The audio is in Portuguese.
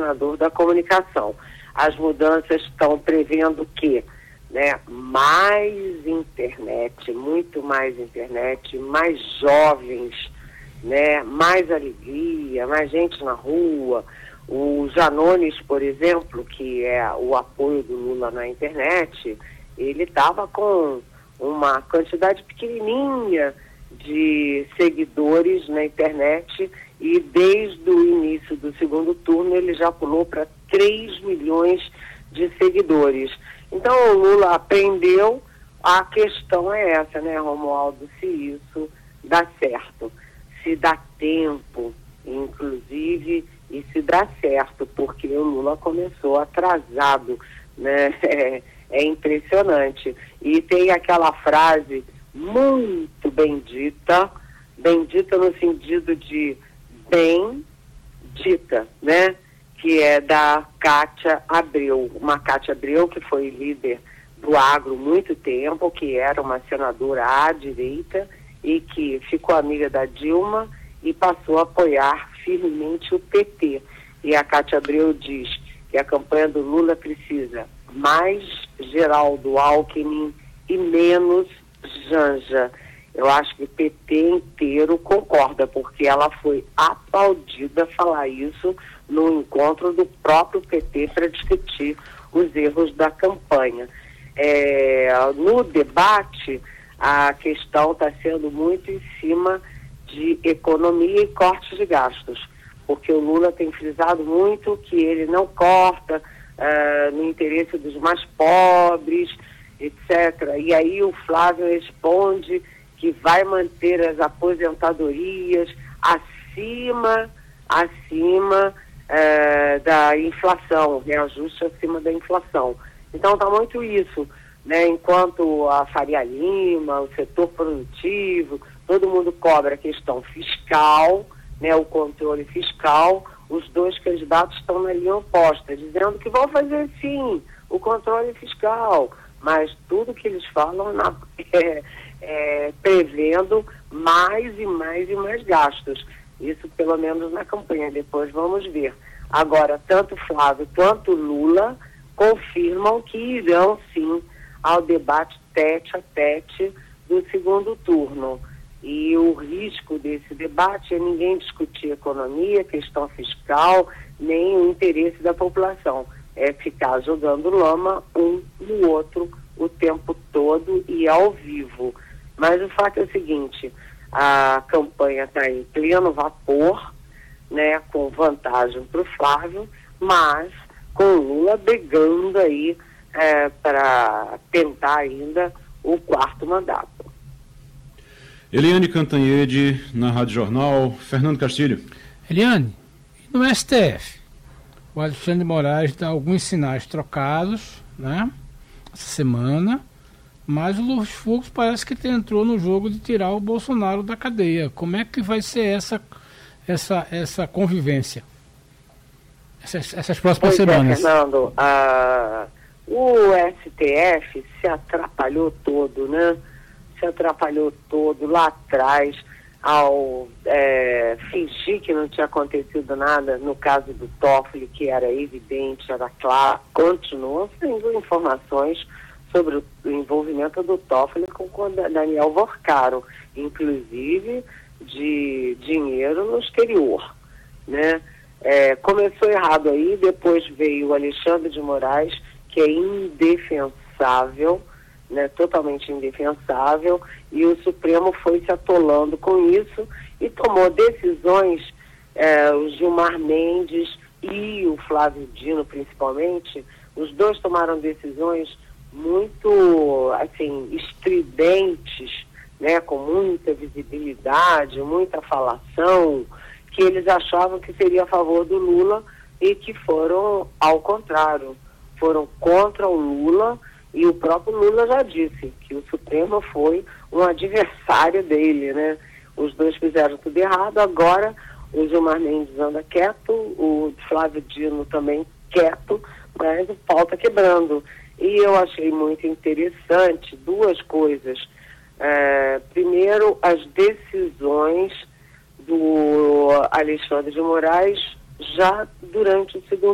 coordenador da comunicação. As mudanças estão prevendo que, né, mais internet, muito mais internet, mais jovens, né, mais alegria, mais gente na rua. O Janones, por exemplo, que é o apoio do Lula na internet, ele estava com uma quantidade pequenininha de seguidores na internet e desde o início do segundo turno ele já pulou para 3 milhões de seguidores. Então o Lula aprendeu, a questão é essa, né, Romualdo, se isso dá certo, se dá tempo, inclusive, e se dá certo, porque o Lula começou atrasado, né? É impressionante. E tem aquela frase muito bendita no sentido de bem dita, né? Que é da Cátia Abreu. Uma Cátia Abreu que foi líder do agro muito tempo, que era uma senadora à direita e que ficou amiga da Dilma e passou a apoiar firmemente o PT. E a Cátia Abreu diz que a campanha do Lula precisa mais Geraldo Alckmin e menos Janja. Eu acho que o PT inteiro concorda, porque ela foi aplaudida falar isso no encontro do próprio PT para discutir os erros da campanha. No debate, a questão está sendo muito em cima de economia e cortes de gastos, porque o Lula tem frisado muito que ele não corta no interesse dos mais pobres, etc. E aí o Flávio responde que vai manter as aposentadorias acima da inflação, reajuste acima da inflação. Então está muito isso, né? Enquanto a Faria Lima, o setor produtivo, todo mundo cobra a questão fiscal, né, o controle fiscal, os dois candidatos estão na linha oposta, dizendo que vão fazer sim o controle fiscal, mas tudo que eles falam prevendo mais e mais e mais gastos. Isso pelo menos na campanha, depois vamos ver. Agora, tanto Flávio quanto Lula confirmam que irão sim ao debate tete a tete do segundo turno. E o risco desse debate é ninguém discutir economia, questão fiscal, nem o interesse da população. É ficar jogando lama um no outro o tempo todo e ao vivo. Mas o fato é o seguinte, a campanha está em pleno vapor, né, com vantagem para o Flávio, mas com o Lula brigando aí para tentar ainda o quarto mandato. Eliane Cantanhede, na Rádio Jornal. Fernando Castilho. Eliane, no STF, o Alexandre de Moraes dá alguns sinais trocados, né, essa semana, mas o Luiz Fux parece que entrou no jogo de tirar o Bolsonaro da cadeia. Como é que vai ser essa convivência? Essas próximas semanas? Fernando, o STF se atrapalhou todo, né? Se atrapalhou todo lá atrás ao fingir que não tinha acontecido nada no caso do Toffoli, que era evidente, era claro, continuou sendo informações sobre o envolvimento do Toffoli com o Daniel Vorcaro, inclusive de dinheiro no exterior, né? Começou errado aí, depois veio o Alexandre de Moraes, que é indefensável, né, totalmente indefensável, e o Supremo foi se atolando com isso e tomou decisões, o Gilmar Mendes e o Flávio Dino principalmente, os dois tomaram decisões muito, assim, estridentes, né, com muita visibilidade, muita falação, que eles achavam que seria a favor do Lula e que foram ao contrário, foram contra o Lula. E o próprio Lula já disse que o Supremo foi um adversário dele, né? Os dois fizeram tudo errado, agora o Gilmar Mendes anda quieto, o Flávio Dino também quieto, mas o pau está quebrando. E eu achei muito interessante duas coisas. Primeiro, as decisões do Alexandre de Moraes já durante o segundo